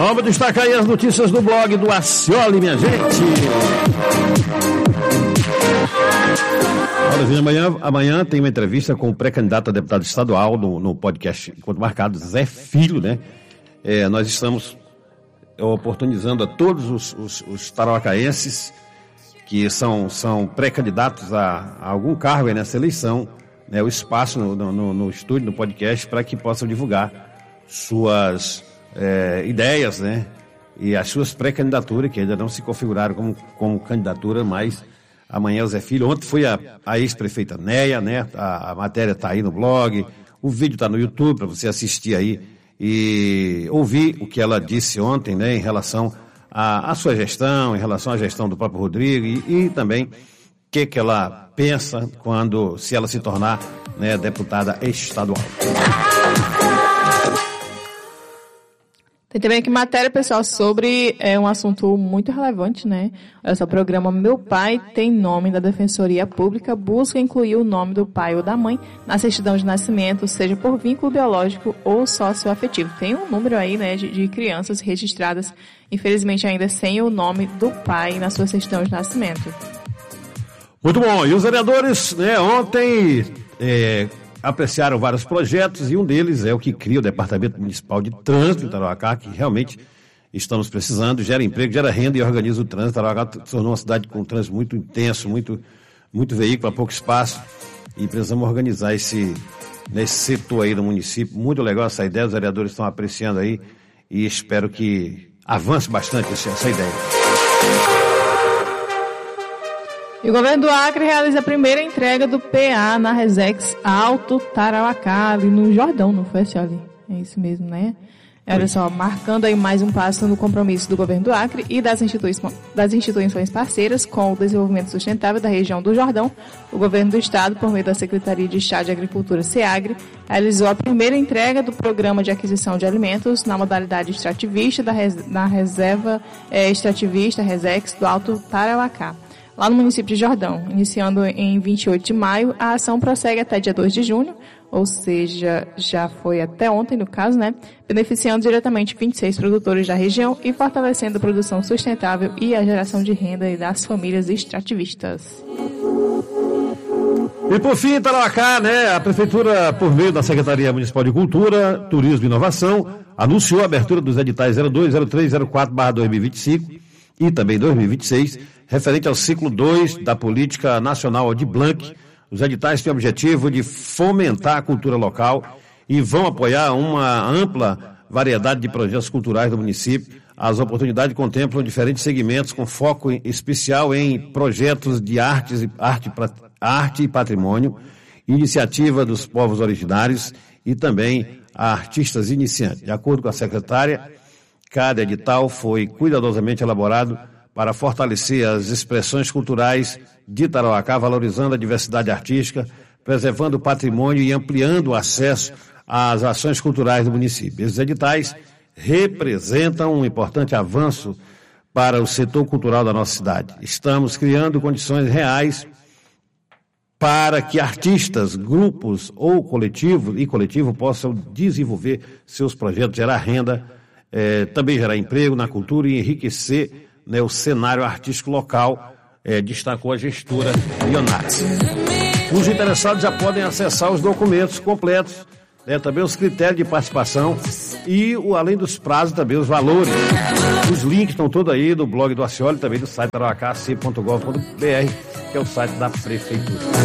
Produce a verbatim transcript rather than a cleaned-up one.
Vamos destacar aí as notícias do blog do Acioli, minha gente. Olha, amanhã, amanhã tem uma entrevista com o pré-candidato a deputado estadual no, no podcast Encontro Marcado, Zé Filho, né? É, nós estamos oportunizando a todos os, os, os tarauacaenses que são, são pré-candidatos a, a algum cargo aí nessa eleição, né, o espaço no, no, no estúdio, no podcast, para que possam divulgar suas é, ideias, né, e as suas pré-candidaturas, que ainda não se configuraram como, como candidatura, mas amanhã o Zé Filho. Ontem foi a, a ex-prefeita Neia, né, a, a matéria está aí no blog, o vídeo está no YouTube para você assistir aí e ouvir o que ela disse ontem, né, em relação à sua gestão, em relação à gestão do próprio Rodrigo e, e também o que, que ela pensa quando, se ela se tornar, né, deputada estadual. Tem também aqui matéria, pessoal, sobre é, um assunto muito relevante, né? Olha só, o programa Meu Pai Tem Nome da Defensoria Pública busca incluir o nome do pai ou da mãe na certidão de nascimento, seja por vínculo biológico ou socioafetivo. Tem um número aí, né, de, de crianças registradas, infelizmente ainda sem o nome do pai na sua certidão de nascimento. Muito bom. E os vereadores, né, ontem é, apreciaram vários projetos e um deles é o que cria o Departamento Municipal de Trânsito em Tarauacá, que realmente estamos precisando, gera emprego, gera renda e organiza o trânsito. Tarauacá se tornou uma cidade com um trânsito muito intenso, muito, muito veículo, pouco espaço, e precisamos organizar esse, nesse setor aí do município. Muito legal essa ideia, os vereadores estão apreciando aí e espero que avance bastante essa ideia. E o governo do Acre realiza a primeira entrega do P A na Resex Alto Tarauacá, ali no Jordão, não foi, ali? É isso mesmo, né? Olha só, marcando aí mais um passo no compromisso do governo do Acre e das instituições, das instituições parceiras com o desenvolvimento sustentável da região do Jordão, o governo do estado, por meio da Secretaria de Estado de Agricultura, SEAGRE, realizou a primeira entrega do Programa de Aquisição de Alimentos na modalidade extrativista da res, na reserva é, extrativista Resex do Alto Tarauacá, lá no município de Jordão. Iniciando em vinte e oito de maio, a ação prossegue até dia dois de junho, ou seja, já foi até ontem no caso, né? Beneficiando diretamente vinte e seis produtores da região e fortalecendo a produção sustentável e a geração de renda das famílias extrativistas. E por fim, Tarauacá, né? A Prefeitura, por meio da Secretaria Municipal de Cultura, Turismo e Inovação, anunciou a abertura dos editais zero dois, zero três, zero quatro barra dois mil e vinte e cinco e também dois mil e vinte e seis, referente ao ciclo dois da Política Nacional Aldir Blanc. Os editais têm o objetivo de fomentar a cultura local e vão apoiar uma ampla variedade de projetos culturais do município. As oportunidades contemplam diferentes segmentos com foco especial em projetos de artes, arte, arte e patrimônio, iniciativa dos povos originários e também a artistas iniciantes. De acordo com a secretária, cada edital foi cuidadosamente elaborado para fortalecer as expressões culturais de Tarauacá, valorizando a diversidade artística, preservando o patrimônio e ampliando o acesso às ações culturais do município. Esses editais representam um importante avanço para o setor cultural da nossa cidade. Estamos criando condições reais para que artistas, grupos ou coletivos e coletivo possam desenvolver seus projetos, gerar renda, eh, também gerar emprego na cultura e enriquecer, né, o cenário artístico local, é, destacou a gestora Leonardo. Os interessados já podem acessar os documentos completos, né, também os critérios de participação e, o, além dos prazos, também os valores. Os links estão todos aí no blog do Acioli, também do site tarauacá ponto gov ponto br, que é o site da Prefeitura.